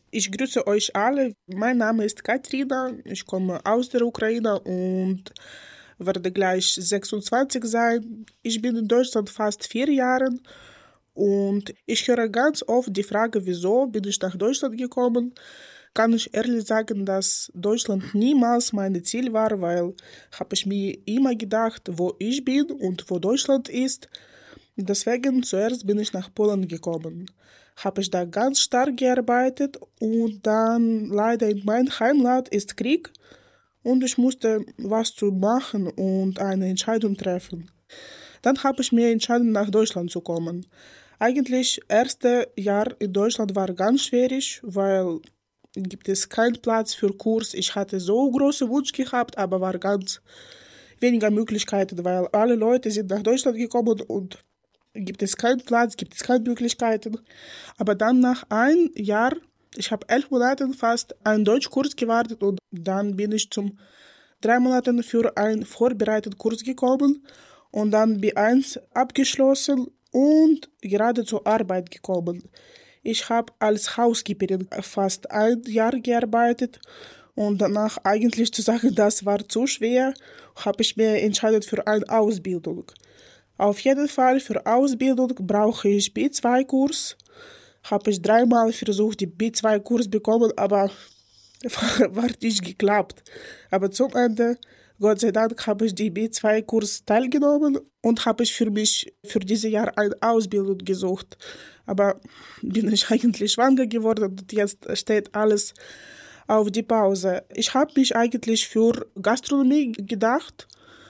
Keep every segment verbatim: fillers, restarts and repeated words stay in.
Ich grüße euch alle. Mein Name ist Katrina. Ich komme aus der Ukraine und werde gleich sechsundzwanzig sein. Ich bin in Deutschland fast vier Jahre und ich höre ganz oft die Frage, wieso bin ich nach Deutschland gekommen? Kann ich ehrlich sagen, dass Deutschland niemals mein Ziel war, weil habe ich mir immer gedacht, wo ich bin und wo Deutschland ist. Deswegen zuerst bin ich nach Polen gekommen. Habe ich da ganz stark gearbeitet und dann leider in meinem Heimatland ist Krieg und ich musste was zu machen und eine Entscheidung treffen. Dann habe ich mir entschieden, nach Deutschland zu kommen. Eigentlich erste Jahr in Deutschland war ganz schwierig, weil gibt es keinen Platz für Kurs. Ich hatte so große Wunsch gehabt, aber war ganz weniger Möglichkeiten, weil alle Leute sind nach Deutschland gekommen und gibt es keinen Platz, gibt es keine Möglichkeiten. Aber dann nach ein Jahr, ich habe elf Monate fast einen Deutschkurs gewartet und dann bin ich zum drei Monaten für einen vorbereiteten Kurs gekommen und dann B eins abgeschlossen und gerade zur Arbeit gekommen. Ich habe als Housekeeperin fast ein Jahr gearbeitet und danach eigentlich zu sagen, das war zu schwer, habe ich mir entschieden für eine Ausbildung. Auf jeden Fall für Ausbildung brauche ich B zwei Kurs. Habe ich dreimal versucht, die B zwei Kurs bekommen, aber war nicht geklappt. Aber zum Ende, Gott sei Dank, habe ich die B zwei Kurs teilgenommen und habe ich für mich für dieses Jahr eine Ausbildung gesucht. Aber bin ich eigentlich schwanger geworden und jetzt steht alles auf die Pause. Ich habe mich eigentlich für Gastronomie gedacht.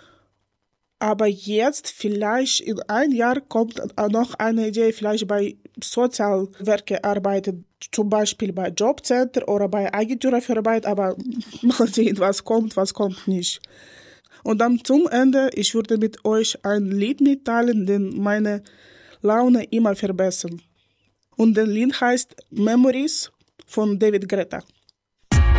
Aber jetzt, vielleicht in ein Jahr, kommt noch eine Idee, vielleicht bei Sozialwerke arbeiten, zum Beispiel bei Jobcenter oder bei Agentur für Arbeit, aber mal sehen, was kommt, was kommt nicht. Und dann zum Ende, ich würde mit euch ein Lied mitteilen, den meine Laune immer verbessern. Und das Lied heißt Memories von David Guetta.